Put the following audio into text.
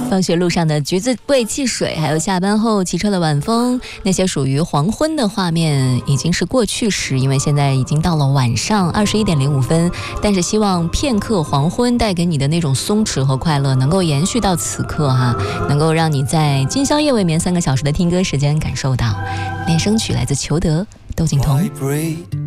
放学路上的橘子味汽水，还有下班后骑车的晚风，那些属于黄昏的画面已经是过去时，因为现在已经到了晚上21:05，但是希望片刻黄昏带给你的那种松弛和快乐能够延续到此刻哈，能够让你在今宵夜未眠3个小时的听歌时间感受到。练声曲来自裘德，窦靖童。